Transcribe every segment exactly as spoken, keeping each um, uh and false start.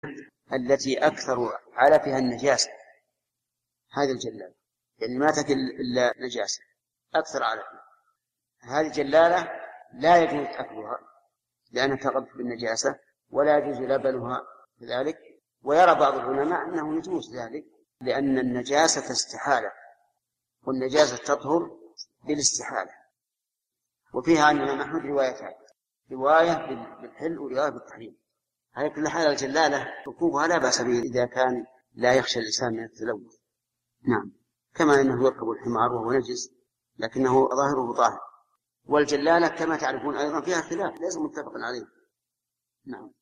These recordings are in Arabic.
التي أكثر علفها النجاسة، هذه الجلالة يعني ما تأكل إلا نجاسة أكثر علفها، هذه الجلالة لا يجوز أكلها لأنها تغذى بالنجاسة، ولا يجوز لبنها كذلك. ويرى بعض العلماء أنه يجوز ذلك لأن النجاسة استحالة، والنجاسة تطهر بالاستحالة. وفيها عن الإمام أحمد روايتان، رواية بالحل ورواية بالتحريم. على كل حال الجلالة ركوبها لا بأس به إذا كان لا يخشى الإنسان من التلوث. نعم، كما أنه يركب الحمار وهو نجس لكنه ظاهره طاهر. والجلالة كما تعرفون أيضا فيها خلاف ليس متفق عليه. نعم.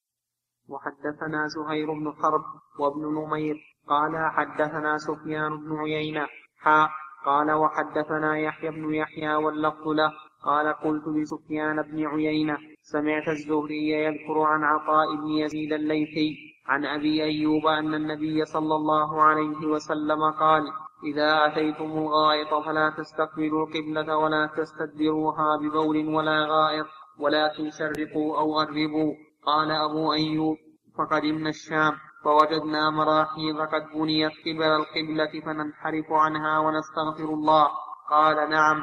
وحدثنا زهير بن حرب وابن نمير قال حدثنا سفيان بن عيينة حا قال وحدثنا يحيى بن يحيى واللفظ له قال قلت لسفيان بن عيينة سمعت الزهري يذكر عن عطاء بن يزيد الليثي عن أبي أيوب أن النبي صلى الله عليه وسلم قال إذا أتيتم الغائط فلا تستقبلوا القبلة ولا تستدبروها ببول ولا غائط ولكن شرقوا أو غربوا. قال أبو أيوب فقدمنا الشام فوجدنا مراحيض قد بنيت قبل القبلة فننحرف عنها ونستغفر الله. قال نعم.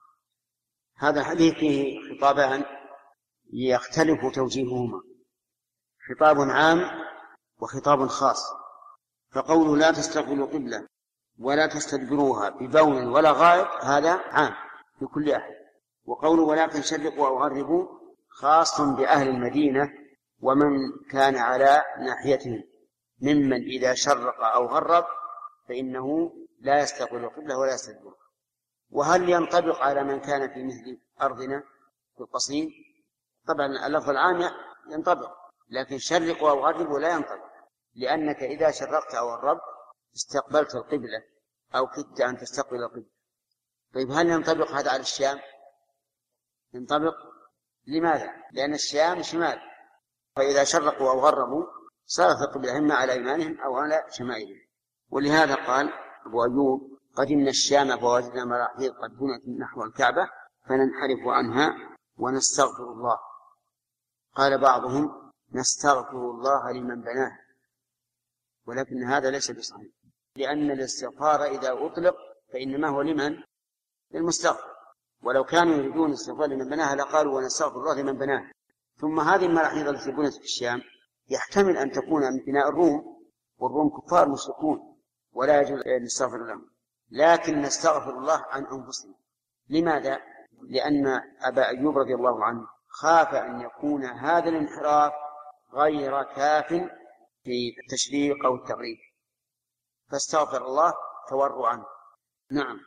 هذا الحديث فيه خطابان يختلف توجيههما، خطاب عام وخطاب خاص. فقوله لا تستقبلوا قبلة ولا تستدبروها ببول ولا غائط هذا عام لكل أحد، وقوله ولكن شرقوا أو غربوا خاص بأهل المدينة ومن كان على ناحيتهم ممن إذا شرق أو غرب فإنه لا يستقبل القبلة ولا يستدبرها. وهل ينطبق على من كان في مثل أرضنا في القصيم؟ طبعا اللفظ العام ينطبق، لكن شرقوا أو غربوا لا ينطبق، لأنك إذا شرقت أو غربت استقبلت القبلة أو كدت أن تستقبل القبلة. طيب هل ينطبق هذا على الشام؟ ينطبق. لماذا؟ لأن الشام شمال، فإذا شرقوا أو غربوا صارت القبلة إما على أيمانهم أو على شمائلهم. ولهذا قال أبو أيوب قدمنا الشام فوجدنا مراحيض قد بنيت نحو الكعبة فننحرف عنها ونستغفر الله. قال بعضهم نستغفر الله لمن بناه، ولكن هذا ليس بصحيح، لأن الاستغفار إذا أطلق فإنما هو لمن؟ للمستغفر، ولو كانوا يريدون الاستغفار لمن بناها لقالوا ونستغفر الله لمن بناه. ثم هذه المراحيض التي بنيت في الشام يحتمل أن تكون من بناء الروم، والروم كفار مشركون ولا يجوز أن نستغفر لهم، لكن نستغفر الله عن أنفسنا. لماذا؟ لأن أبا أيوب رضي الله عنه خاف أن يكون هذا الانحراف غير كاف في التشريق أو التغريب فاستغفر الله تورعا. نعم.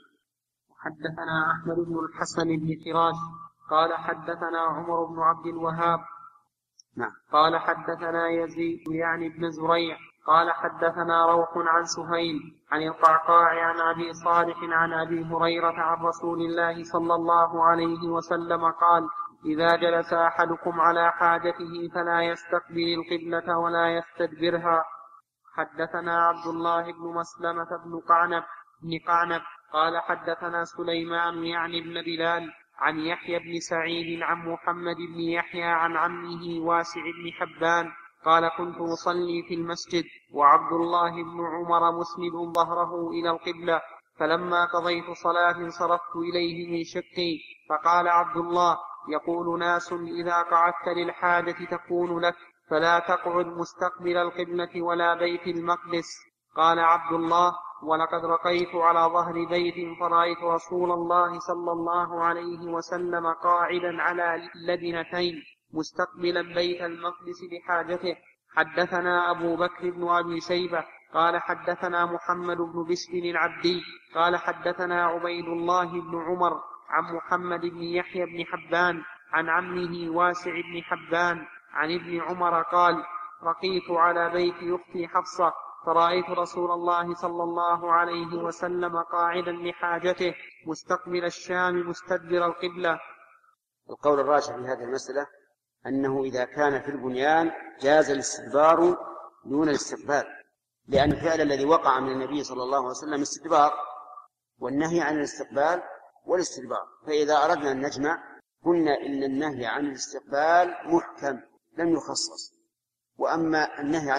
حدثنا أحمد بن الحسن بن فراش قال حدثنا عمر بن عبد الوهاب نعم. قال حدثنا يزيد يعني بن زريع قال حدثنا روح عن سهيل عن القعقاع عن أبي صالح عن أبي هريرة عن رسول الله صلى الله عليه وسلم قال إذا جلس أحدكم على حاجته فلا يستقبل القبلة ولا يستدبرها. حدثنا عبد الله بن مسلمة بن قعنب بن قعنب قال حدثنا سليمان يعني بن بلال عن يحيى بن سعيد عن محمد بن يحيى عن عمه واسع بن حبان قال كنت أصلي في المسجد وعبد الله بن عمر مسند ظهره إلى القبلة، فلما قضيت صلاة صرفت إليه من شقي فقال عبد الله يقول ناس إذا قعدت للحاجة تكون لك فلا تقعد مستقبل القبلة ولا بيت المقدس. قال عبد الله ولقد رقيت على ظهر بيت فرأيت رسول الله صلى الله عليه وسلم قاعدا على لبنتين مستقبلا بيت المقدس لحاجته. حدثنا أبو بكر بن أبي شيبة قال حدثنا محمد بن بشر العبدي قال حدثنا عبيد الله بن عمر عن محمد بن يحيى بن حبان عن عمه واسع بن حبان عن ابن عمر قال رقيت على بيت أختي حفصة فرأيت رسول الله صلى الله عليه وسلم قاعدا لحاجته مستقبل الشام مستدبر القبلة. القول الراجح في هذه المسألة أنه إذا كان في البنيان جاز الاستدبار دون الاستقبال، لأن الفعل الذي وقع من النبي صلى الله عليه وسلم استدبار، والنهي عن الاستقبال والاستدبار. فإذا أردنا أن نجمع قلنا إن النهي عن الاستقبال محكم لم يخصص، وأما النهي عن